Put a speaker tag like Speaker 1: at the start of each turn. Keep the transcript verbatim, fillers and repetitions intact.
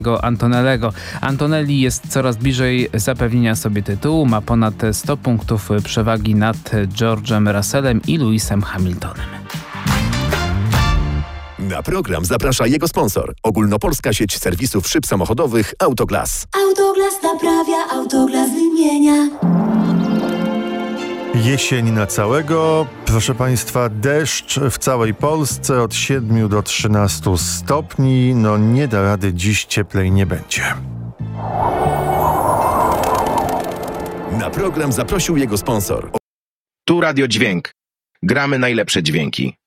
Speaker 1: Antonellego. Antonelli jest coraz bliżej zapewnienia sobie tytułu, ma ponad sto punktów przewagi nad George'em Russellem i Lewisem Hamiltonem.
Speaker 2: Na program zaprasza jego sponsor. Ogólnopolska sieć serwisów szyb samochodowych Autoglas.
Speaker 3: Autoglas naprawia, Autoglas wymienia.
Speaker 4: Jesień na całego. Proszę Państwa, deszcz w całej Polsce od siedmiu do trzynastu stopni. No nie da rady, dziś cieplej nie będzie.
Speaker 2: Na program zaprosił jego sponsor.
Speaker 5: Tu Radio Dźwięk. Gramy najlepsze dźwięki.